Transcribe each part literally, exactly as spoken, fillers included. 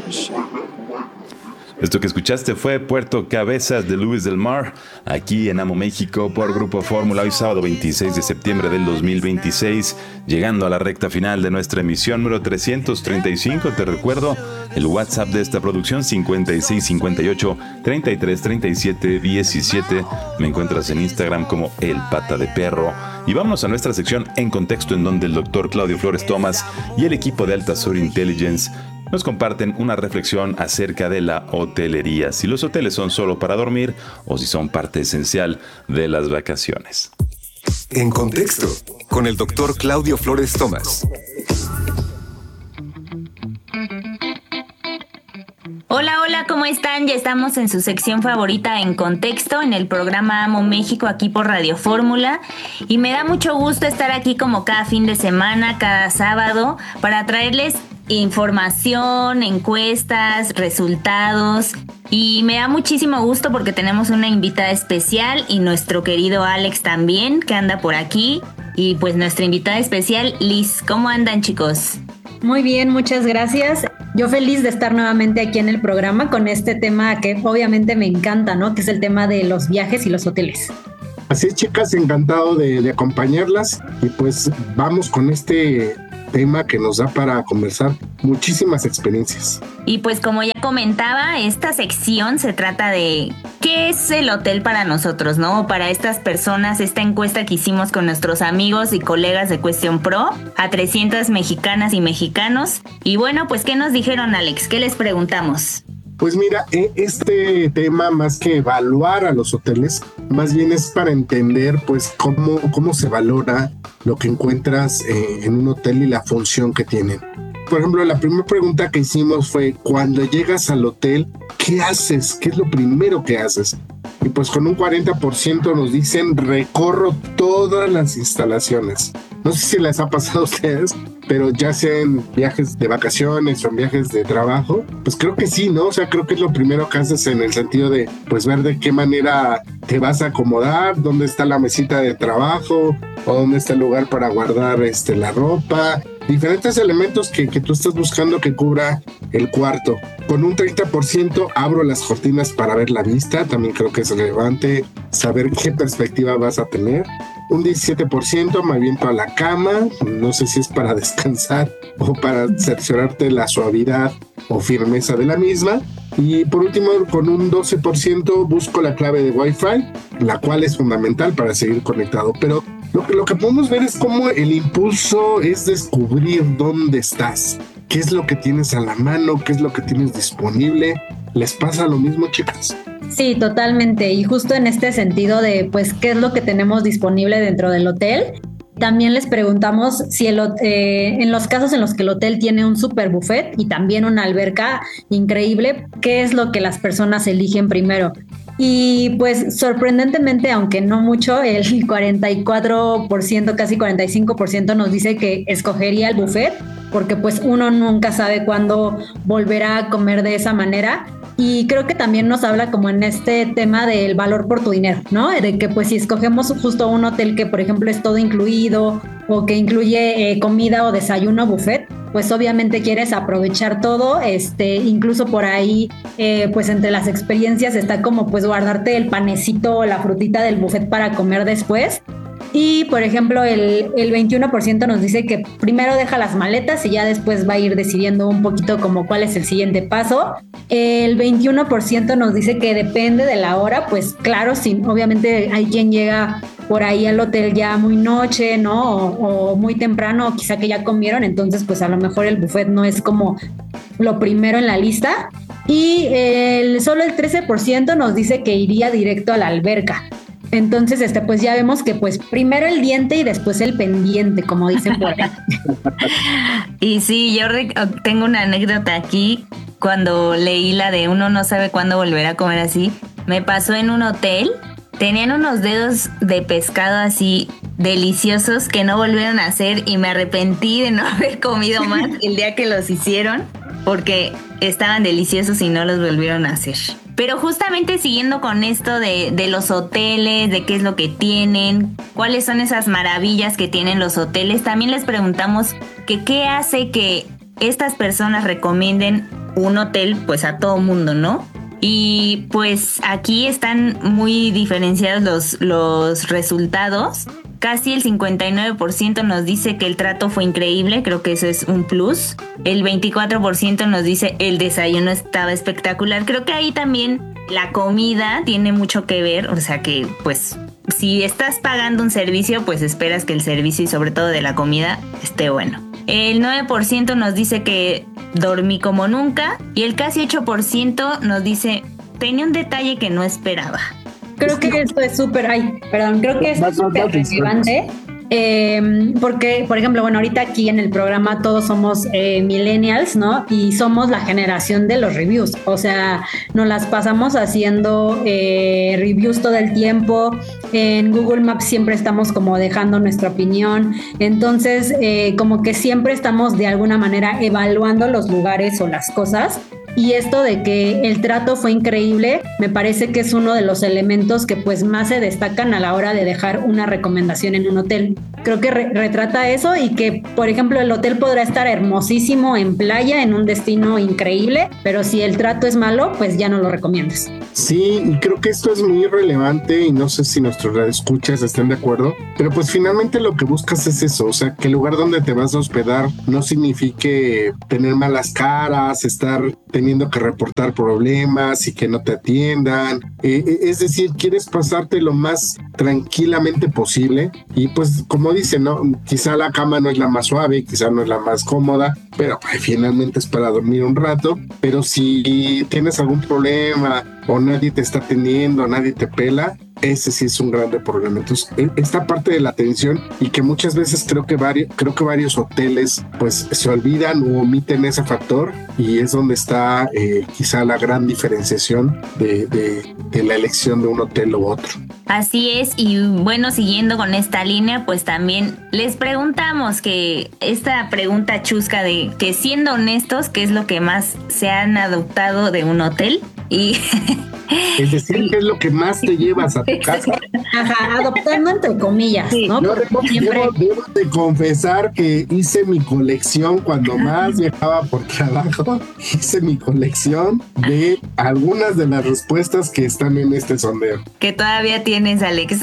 Esto que escuchaste fue Puerto Cabezas de Luis del Mar, aquí en Amo México por Grupo Fórmula, hoy sábado veintiséis de septiembre del dos mil veintiséis, llegando a la recta final de nuestra emisión número trescientos treinta y cinco. Te recuerdo el WhatsApp de esta producción, cincuenta y seis cincuenta y ocho treinta y tres treinta y siete diecisiete. Me encuentras en Instagram como El Pata de Perro. Y vámonos a nuestra sección En Contexto, en donde el doctor Claudio Flores Tomás y el equipo de Altasur Intelligence nos comparten una reflexión acerca de la hotelería, si los hoteles son solo para dormir o si son parte esencial de las vacaciones. En Contexto, con el doctor Claudio Flores Tomás. Hola, hola, ¿cómo están? Ya estamos en su sección favorita En Contexto, en el programa Amo México, aquí por Radio Fórmula. Y me da mucho gusto estar aquí como cada fin de semana, cada sábado, para traerles información, encuestas, resultados. Y me da muchísimo gusto porque tenemos una invitada especial y nuestro querido Alex también, que anda por aquí. Y pues nuestra invitada especial, Liz. ¿Cómo andan, chicos? Muy bien, muchas gracias. Yo feliz de estar nuevamente aquí en el programa con este tema que obviamente me encanta, ¿no? Que es el tema de los viajes y los hoteles. Así es, chicas, encantado de, de acompañarlas y pues vamos con este tema que nos da para conversar muchísimas experiencias. Y pues como ya comentaba, esta sección se trata de ¿qué es el hotel para nosotros, no? Para estas personas, esta encuesta que hicimos con nuestros amigos y colegas de Cuestión Pro, a trescientas mexicanas y mexicanos. Y bueno, pues ¿qué nos dijeron, Alex? ¿Qué les preguntamos? Pues mira, este tema, más que evaluar a los hoteles, más bien es para entender pues cómo, cómo se valora lo que encuentras eh, en un hotel y la función que tienen. Por ejemplo, la primera pregunta que hicimos fue, cuando llegas al hotel, ¿qué haces? ¿Qué es lo primero que haces? Y pues con un cuarenta por ciento nos dicen, recorro todas las instalaciones. No sé si les ha pasado a ustedes, pero ya sea en viajes de vacaciones o en viajes de trabajo, pues creo que sí, ¿no? O sea, creo que es lo primero que haces en el sentido de, pues, ver de qué manera te vas a acomodar, dónde está la mesita de trabajo, o dónde está el lugar para guardar este, la ropa, diferentes elementos que, que tú estás buscando que cubra el cuarto. Con un treinta por ciento abro las cortinas para ver la vista, también creo que es relevante saber qué perspectiva vas a tener. Un diecisiete por ciento me aviento a la cama, no sé si es para descansar o para cerciorarte la suavidad o firmeza de la misma. Y por último, con un doce por ciento busco la clave de Wi-Fi, la cual es fundamental para seguir conectado. Pero lo que, lo que podemos ver es cómo el impulso es descubrir dónde estás, qué es lo que tienes a la mano, qué es lo que tienes disponible. ¿Les pasa lo mismo, chicas? Sí, totalmente. Y justo en este sentido de, pues, ¿qué es lo que tenemos disponible dentro del hotel? También les preguntamos si el, eh, en los casos en los que el hotel tiene un super buffet y también una alberca increíble, ¿qué es lo que las personas eligen primero? Y pues sorprendentemente, aunque no mucho, el cuarenta y cuatro por ciento, casi cuarenta y cinco por ciento nos dice que escogería el buffet, porque pues uno nunca sabe cuándo volverá a comer de esa manera. Y creo que también nos habla como en este tema del valor por tu dinero, ¿no? De que pues si escogemos justo un hotel que por ejemplo es todo incluido o que incluye eh, comida o desayuno buffet, pues obviamente quieres aprovechar todo, este, incluso por ahí eh, pues entre las experiencias está como pues guardarte el panecito o la frutita del buffet para comer después. Y, por ejemplo, el, el veintiuno por ciento nos dice que primero deja las maletas y ya después va a ir decidiendo un poquito como cuál es el siguiente paso. El veintiuno por ciento nos dice que depende de la hora, pues claro, sí, obviamente hay quien llega por ahí al hotel ya muy noche, ¿no? O, o muy temprano, o quizá que ya comieron, entonces pues a lo mejor el buffet no es como lo primero en la lista. Y el, solo el trece por ciento nos dice que iría directo a la alberca. Entonces, este, pues ya vemos que pues primero el diente y después el pendiente, como dicen por ahí. Y sí, yo rec- tengo una anécdota aquí. Cuando leí la de uno no sabe cuándo volver a comer así, me pasó en un hotel. Tenían unos dedos de pescado así deliciosos que no volvieron a hacer y me arrepentí de no haber comido más el día que los hicieron porque estaban deliciosos y no los volvieron a hacer. Pero justamente siguiendo con esto de, de los hoteles, de qué es lo que tienen, cuáles son esas maravillas que tienen los hoteles, también les preguntamos que qué hace que estas personas recomienden un hotel pues a todo mundo, ¿no? Y pues aquí están muy diferenciados los, los resultados. Casi el cincuenta y nueve por ciento nos dice que el trato fue increíble, creo que eso es un plus. El veinticuatro por ciento nos dice el desayuno estaba espectacular. Creo que ahí también la comida tiene mucho que ver, o sea que pues si estás pagando un servicio, pues esperas que el servicio y sobre todo de la comida esté bueno. El nueve por ciento nos dice que dormí como nunca y el casi ocho por ciento nos dice tenía un detalle que no esperaba. Creo que esto es súper, ay, perdón, creo que esto es súper relevante. Eh, porque, por ejemplo, bueno, ahorita aquí en el programa todos somos eh, millennials, ¿no? Y somos la generación de los reviews, o sea, nos las pasamos haciendo eh, reviews todo el tiempo, en Google Maps siempre estamos como dejando nuestra opinión, entonces eh, como que siempre estamos de alguna manera evaluando los lugares o las cosas. Y esto de que el trato fue increíble, me parece que es uno de los elementos que pues más se destacan a la hora de dejar una recomendación en un hotel. Creo que re- retrata eso y que, por ejemplo, el hotel podrá estar hermosísimo en playa, en un destino increíble, pero si el trato es malo, pues ya no lo recomiendas. Sí, y creo que esto es muy relevante y no sé si nuestros escuchas estén de acuerdo, pero pues finalmente lo que buscas es eso, o sea, que el lugar donde te vas a hospedar no signifique tener malas caras, estar teniendo que reportar problemas y que no te atiendan, eh, es decir, quieres pasarte lo más tranquilamente posible y pues como dicen, ¿no? Quizá la cama no es la más suave, quizá no es la más cómoda, pero pues, finalmente es para dormir un rato, pero si tienes algún problema o nadie te está atendiendo, nadie te pela, ese sí es un grande problema. Entonces, esta parte de la atención y que muchas veces creo que varios, creo que varios hoteles pues se olvidan o omiten ese factor y es donde está eh, quizá la gran diferenciación de, de, de la elección de un hotel u otro. Así es, y bueno, siguiendo con esta línea, pues también les preguntamos que esta pregunta chusca de que siendo honestos, ¿qué es lo que más se han adoptado de un hotel? Y es decir, ¿qué es lo que más te llevas a tu casa? Ajá, adoptando entre comillas, Sí, ¿no? Yo Porque debo, siempre... debo, debo de confesar que hice mi colección cuando más viajaba por trabajo. Hice mi colección de algunas de las respuestas que están en este sondeo. que todavía tienes, Alex.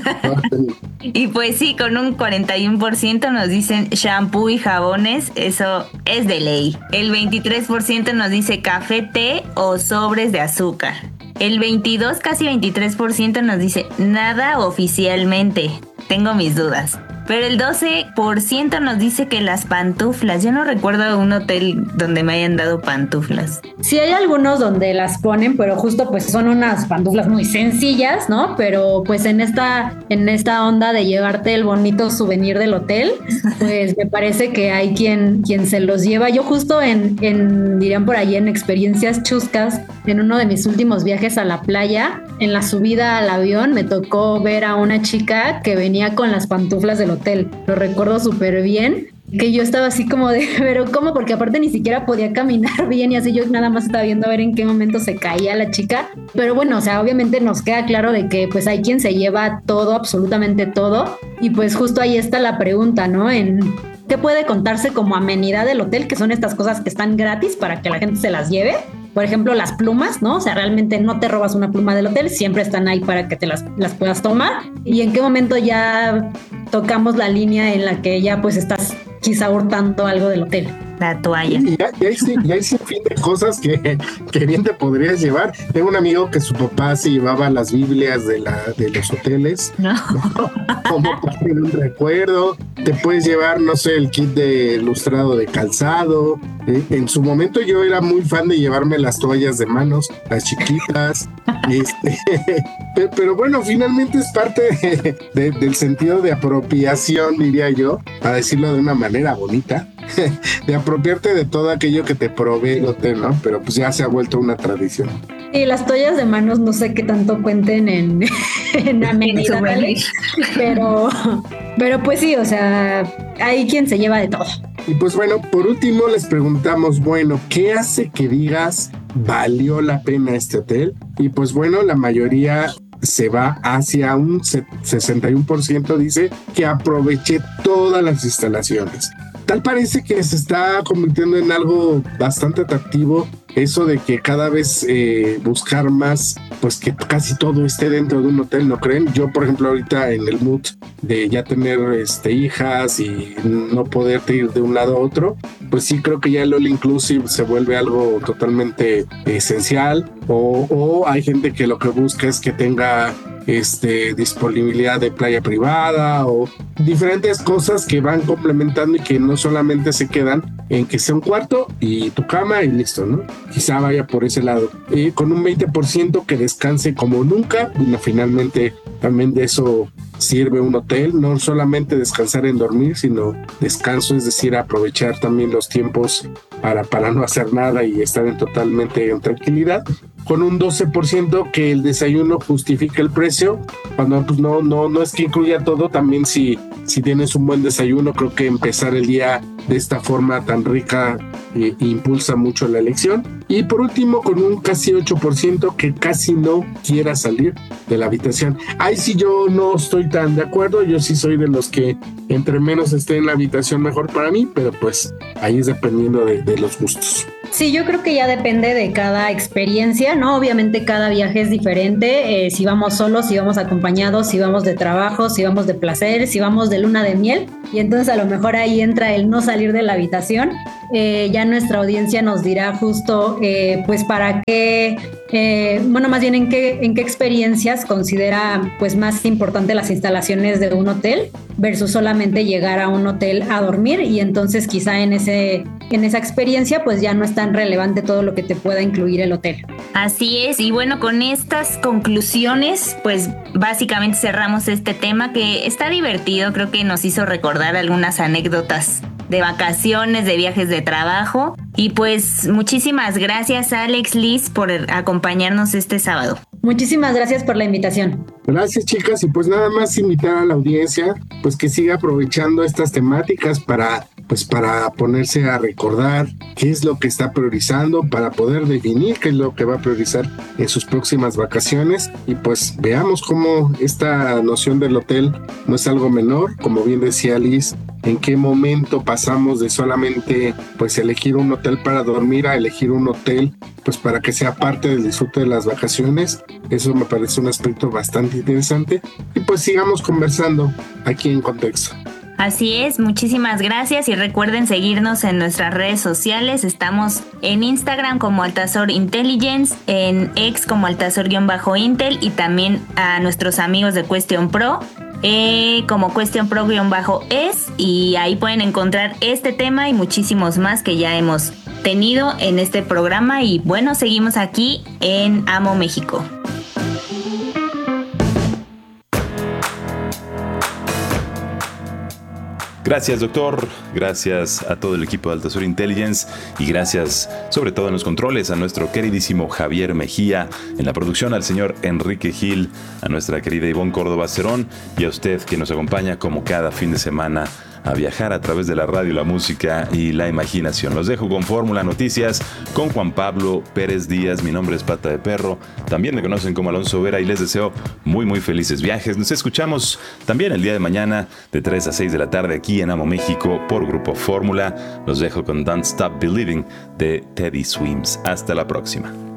Y pues sí, con un cuarenta y uno por ciento nos dicen shampoo y jabones, eso es de ley. El veintitrés por ciento nos dice café, té o sobres de azúcar. El veintidós, casi veintitrés por ciento nos dice nada oficialmente. Tengo mis dudas. Pero el doce por ciento nos dice que las pantuflas. Yo no recuerdo un hotel donde me hayan dado pantuflas. Sí hay algunos donde las ponen, pero justo pues son unas pantuflas muy sencillas, ¿no? Pero pues en esta, en esta onda de llevarte el bonito souvenir del hotel, pues me parece que hay quien, quien se los lleva. Yo justo en, en, dirían por ahí, en experiencias chuscas, en uno de mis últimos viajes a la playa, en la subida al avión me tocó ver a una chica que venía con las pantuflas del hotel. Lo recuerdo súper bien, que yo estaba así como de, pero ¿cómo? Porque aparte ni siquiera podía caminar bien y así yo nada más estaba viendo a ver en qué momento se caía la chica. Pero bueno, o sea, obviamente nos queda claro de que pues hay quien se lleva todo, absolutamente todo. Y pues justo ahí está la pregunta, ¿no? En ¿qué puede contarse como amenidad del hotel? Que son estas cosas que están gratis para que la gente se las lleve. Por ejemplo, las plumas, ¿no? O sea, realmente no te robas una pluma del hotel, siempre están ahí para que te las, las puedas tomar. ¿Y en qué momento ya tocamos la línea en la que ya pues estás quizá hurtando algo del hotel? La toalla. Y ya, ya, hay, ya hay sin fin de cosas que, que bien te podrías llevar. Tengo un amigo que su papá se llevaba las Biblias de, la, de los hoteles. No. Como para un recuerdo. Te puedes llevar, no sé, el kit de lustrado de calzado. Eh, en su momento yo era muy fan de llevarme las toallas de manos, las chiquitas. Este, pero, pero bueno, finalmente es parte de, de, del sentido de apropiación, diría yo, para decirlo de una manera bonita. De apropiarte de todo aquello que te provee el hotel, ¿no? Pero pues ya se ha vuelto una tradición. Y las toallas de manos no sé qué tanto cuenten en, en amenidades, pero, pero pues sí, o sea, hay quien se lleva de todo. Y pues bueno, por último les preguntamos, bueno, ¿qué hace que digas valió la pena este hotel? Y pues bueno, la mayoría se va hacia un sesenta y uno por ciento dice que aproveché todas las instalaciones. tal parece que se está convirtiendo en algo bastante atractivo eso de que cada vez eh, buscar más, pues que casi todo esté dentro de un hotel, ¿no creen? Yo, por ejemplo, ahorita en el mood de ya tener este, hijas y no poderte ir de un lado a otro, pues sí creo que ya el all inclusive se vuelve algo totalmente esencial, o, o hay gente que lo que busca es que tenga este, disponibilidad de playa privada o diferentes cosas que van complementando y que no solamente se quedan en que sea un cuarto y tu cama y listo, ¿no? Quizá vaya por ese lado. Y con un veinte por ciento que descanse como nunca, bueno, finalmente también de eso sirve un hotel, no solamente descansar en dormir, sino descanso, es decir, aprovechar también los tiempos para, para no hacer nada y estar en totalmente en tranquilidad. Con un doce por ciento que el desayuno justifica el precio, cuando pues no, no, no es que incluya todo, también si, si tienes un buen desayuno, creo que empezar el día de esta forma tan rica eh, impulsa mucho la elección. Y por último, con un casi ocho por ciento que casi no quiera salir de la habitación. Ahí sí yo no estoy tan de acuerdo, yo sí soy de los que entre menos esté en la habitación mejor para mí, pero pues ahí es dependiendo de, de los gustos. Sí, yo creo que ya depende de cada experiencia, ¿no? Obviamente cada viaje es diferente, eh, si vamos solos, si vamos acompañados, si vamos de trabajo, si vamos de placer, si vamos de luna de miel, y entonces a lo mejor ahí entra el no salir de la habitación. Eh, ya nuestra audiencia nos dirá justo, eh, pues para qué, eh, bueno, más bien en qué, en qué experiencias considera pues más importante las instalaciones de un hotel versus solamente llegar a un hotel a dormir, y entonces quizá en ese, en esa experiencia pues ya no es tan relevante todo lo que te pueda incluir el hotel. Así es, y bueno, con estas conclusiones pues básicamente cerramos este tema que está divertido, creo que nos hizo recordar algunas anécdotas de vacaciones, de viajes de trabajo. Y pues muchísimas gracias, Alex, Liz, por acompañarnos este sábado. Muchísimas gracias por la invitación. Gracias, chicas, y pues nada más invitar a la audiencia pues que siga aprovechando estas temáticas para pues para ponerse a recordar qué es lo que está priorizando, para poder definir qué es lo que va a priorizar en sus próximas vacaciones, y pues veamos cómo esta noción del hotel no es algo menor, como bien decía Liz, en qué momento pasamos de solamente pues elegir un hotel para dormir a elegir un hotel pues para que sea parte del disfrute de las vacaciones. Eso me parece un aspecto bastante interesante, y pues sigamos conversando aquí en Contexto. Así es, muchísimas gracias, y recuerden seguirnos en nuestras redes sociales. Estamos en Instagram como Altazor Intelligence, en X como Altazor-Intel, y también a nuestros amigos de Question Pro eh, como Question Pro-es, y ahí pueden encontrar este tema y muchísimos más que ya hemos tenido en este programa. Y bueno, seguimos aquí en Amo México. Gracias, doctor. Gracias a todo el equipo de Altazor Intelligence, y gracias sobre todo en los controles a nuestro queridísimo Javier Mejía, en la producción al señor Enrique Gil, a nuestra querida Ivonne Córdoba Cerón, y a usted que nos acompaña como cada fin de semana a viajar a través de la radio, la música y la imaginación. Los dejo con Fórmula Noticias con Juan Pablo Pérez Díaz. Mi nombre es Pata de Perro, también me conocen como Alonso Vera, y les deseo muy muy felices viajes. Nos escuchamos también el día de mañana de tres a seis de la tarde aquí en Amo México por Grupo Fórmula. Los dejo con Don't Stop Believing de Teddy Swims. Hasta la próxima.